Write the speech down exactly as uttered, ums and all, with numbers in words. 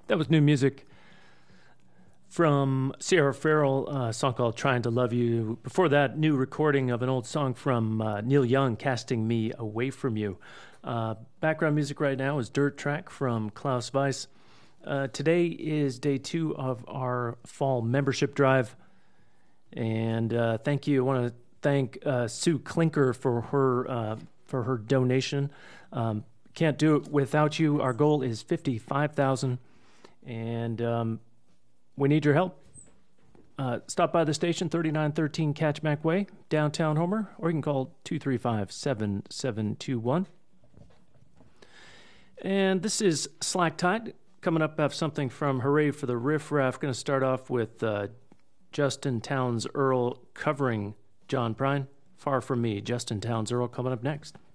That was new music from Sierra Farrell, a song called Trying to Love You. Before that, new recording of an old song from uh, Neil Young, Casting Me Away From You. Uh, background music right now is Dirt Track from Klaus Weiss. Uh, today is day two of our fall membership drive. And uh, thank you. I want to thank uh, Sue Klinker for her uh, for her donation. Um, can't do it without you. Our goal is fifty-five thousand dollars. And um, we need your help. Uh, stop by the station, thirty-nine thirteen Catchmack Way, downtown Homer, or you can call two three five, seven seven two one. And this is Slack Tide. Coming up, I have something from Hooray for the Riff Raff. Going to start off with uh, Justin Townes Earl covering John Prine. Far From Me, Justin Townes Earl coming up next.